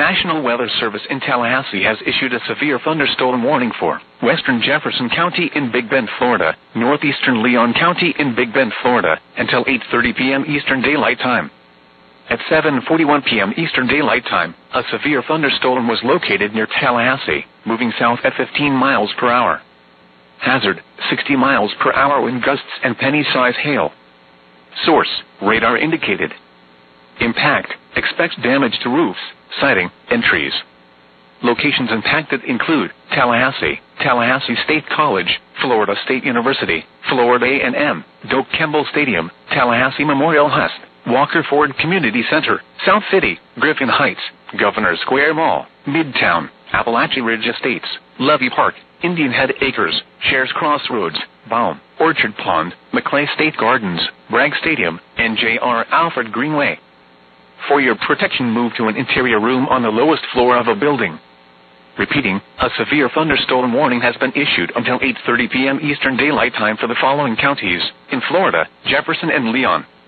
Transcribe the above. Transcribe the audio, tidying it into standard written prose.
National Weather Service in Tallahassee has issued a severe thunderstorm warning for western Jefferson County in Big Bend, Florida, northeastern Leon County in Big Bend, Florida, until 8:30 p.m. Eastern Daylight Time. At 7:41 p.m. Eastern Daylight Time, a severe thunderstorm was located near Tallahassee, moving south at 15 miles per hour. Hazard, 60 miles per hour wind gusts and penny-size hail. Source, radar indicated. Impact, expects damage to roofs, siding, and trees. Locations impacted include Tallahassee, Tallahassee State College, Florida State University, Florida A&M, Doak Campbell Stadium, Tallahassee Memorial Hust, Walker Ford Community Center, South City, Griffin Heights, Governor Square Mall, Midtown, Appalachia Ridge Estates, Levy Park, Indian Head Acres, Shares Crossroads, Baum, Orchard Pond, Maclay State Gardens, Bragg Stadium, and J.R. Alfred Greenway. For your protection, move to an interior room on the lowest floor of a building. Repeating, a severe thunderstorm warning has been issued until 8:30 p.m. Eastern Daylight Time for the following counties in Florida: Jefferson and Leon.